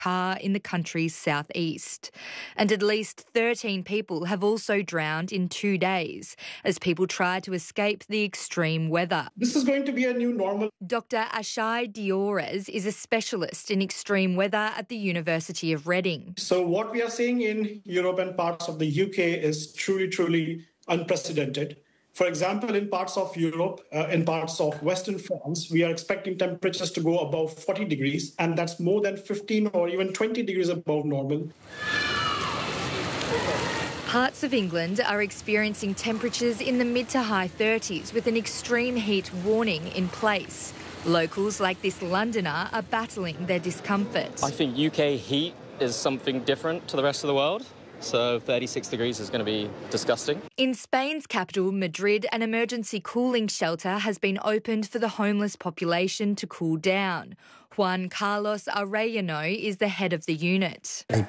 car in the country's southeast. And at least 13 people have also drowned in 2 days as people try to escape the extreme weather. This is going to be a new normal. Dr. Ashai Diores is a specialist in extreme weather at the University of Reading. So what we are seeing in Europe and parts of the UK is truly unprecedented. For example, in parts of Europe, in parts of Western France, we are expecting temperatures to go above 40 degrees, and that's more than 15 or even 20 degrees above normal. Parts of England are experiencing temperatures in the mid to high 30s with an extreme heat warning in place. Locals like this Londoner are battling their discomfort. I think UK heat is something different to the rest of the world. So 36 degrees is going to be disgusting. In Spain's capital, Madrid, an emergency cooling shelter has been opened for the homeless population to cool down. Juan Carlos Arellano is the head of the unit. There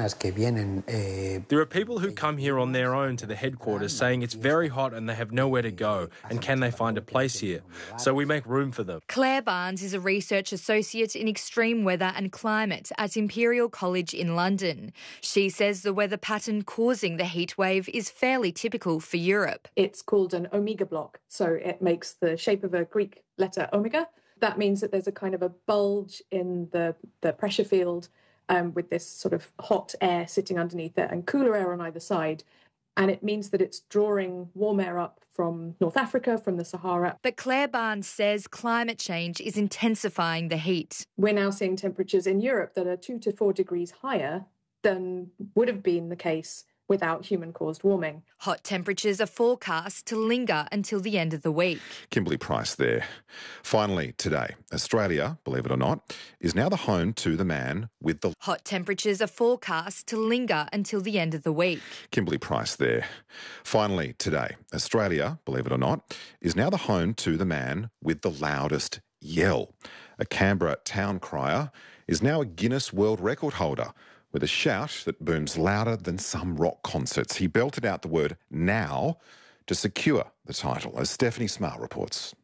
are people who come here on their own to the headquarters saying it's very hot and they have nowhere to go, and can they find a place here? So we make room for them. Claire Barnes is a research associate in extreme weather and climate at Imperial College in London. She says the weather pattern causing the heatwave is fairly typical for Europe. It's called an omega block, so it makes the shape of a Greek letter omega. That means that there's a kind of a bulge in the pressure field with this sort of hot air sitting underneath it and cooler air on either side. And it means that it's drawing warm air up from North Africa, from the Sahara. But Claire Barnes says climate change is intensifying the heat. We're now seeing temperatures in Europe that are 2 to 4 degrees higher than would have been the case without human-caused warming. Hot temperatures are forecast to linger until the end of the week. Kimberly Price there. Finally, today, Australia, believe it or not, is now the home to the man with the... Hot temperatures are forecast to linger until the end of the week. Kimberly Price there. Finally, today, Australia, believe it or not, is now the home to the man with the loudest yell. A Canberra town crier is now a Guinness World Record holder, with a shout that booms louder than some rock concerts. He belted out the word now to secure the title, as Stephanie Smart reports.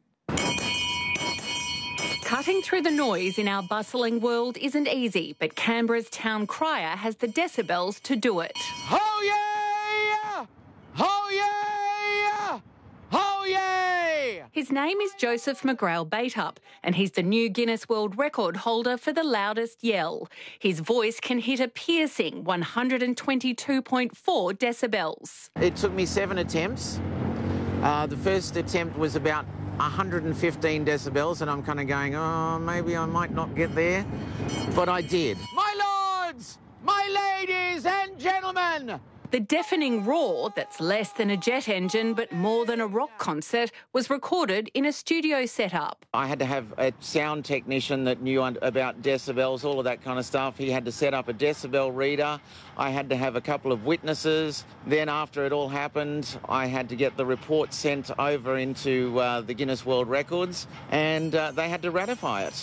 Cutting through the noise in our bustling world isn't easy, but Canberra's town crier has the decibels to do it. Oh yeah! Oh yeah! Oh yeah! His name is Joseph McGrail Bateup, and he's the new Guinness World Record holder for the loudest yell. His voice can hit a piercing 122.4 decibels. It took me 7 attempts. The first attempt was about 115 decibels, and I'm kind of going, oh, maybe I might not get there. But I did. My lords, my ladies and gentlemen, the deafening roar, that's less than a jet engine but more than a rock concert, was recorded in a studio setup. I had to have a sound technician that knew about decibels, all of that kind of stuff. He had to set up a decibel reader. I had to have a couple of witnesses. Then after it all happened, I had to get the report sent over into the Guinness World Records, and they had to ratify it.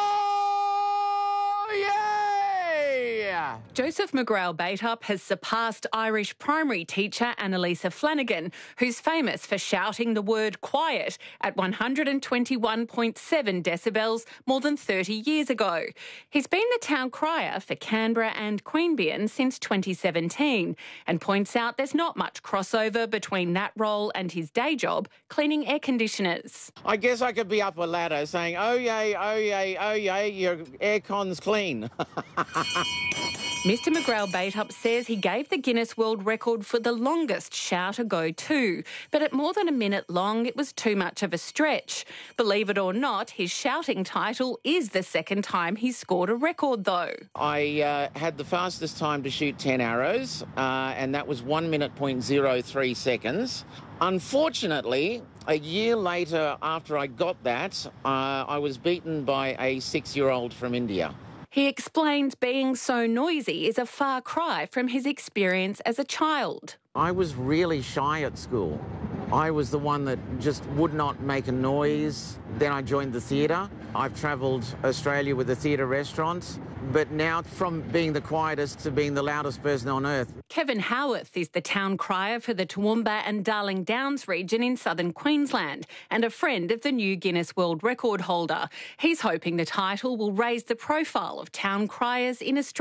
Oh, yeah! Joseph McGrail Bateup has surpassed Irish primary teacher Annalisa Flanagan, who's famous for shouting the word quiet at 121.7 decibels more than 30 years ago. He's been the town crier for Canberra and Queanbeyan since 2017 and points out there's not much crossover between that role and his day job, cleaning air conditioners. I guess I could be up a ladder saying, oh yay, oh yay, oh yay, your aircon's clean. Mr McGrail Bateup says he gave the Guinness World Record for the longest shout a go too, but at more than a minute long it was too much of a stretch. Believe it or not, his shouting title is the second time he's scored a record though. I had the fastest time to shoot 10 arrows, and that was 1 minute, 0.03 seconds. Unfortunately, a year later after I got that, I was beaten by a 6-year-old from India. He explains being so noisy is a far cry from his experience as a child. I was really shy at school, I was the one that just would not make a noise. Then I joined the theatre. I've travelled Australia with the theatre restaurants, but now from being the quietest to being the loudest person on earth. Kevin Howarth is the town crier for the Toowoomba and Darling Downs region in southern Queensland and a friend of the new Guinness World Record holder. He's hoping the title will raise the profile of town criers in Australia.